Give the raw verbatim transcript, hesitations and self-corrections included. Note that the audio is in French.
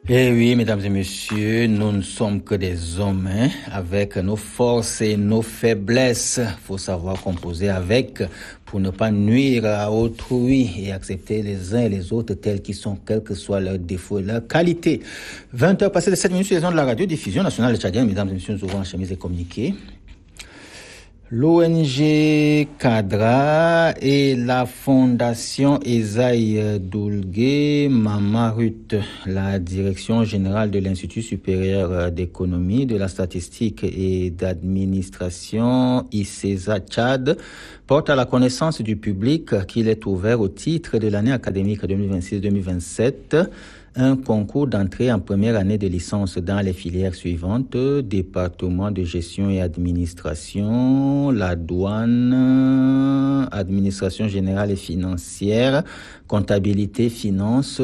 Eh oui, mesdames et messieurs, nous ne sommes que des hommes, hein, avec nos forces et nos faiblesses. Faut savoir composer avec pour ne pas nuire à autrui et accepter les uns et les autres tels qu'ils sont, quels que soient leurs défauts et leurs qualités. vingt heures passées de sept minutes sur les ondes de la radio-diffusion nationale tchadienne. Mesdames et messieurs, nous ouvrons la chemise et communiqués. L'O N G Cadra et la Fondation Esaïe Doulgué Mamarut, la Direction générale de l'Institut supérieur d'économie, de la statistique et d'administration I C E S A Tchad, porte à la connaissance du public qu'il est ouvert au titre de l'année académique deux mille vingt-six deux mille vingt-sept un concours d'entrée en première année de licence dans les filières suivantes: département de gestion et administration, la douane, administration générale et financière, comptabilité, finance,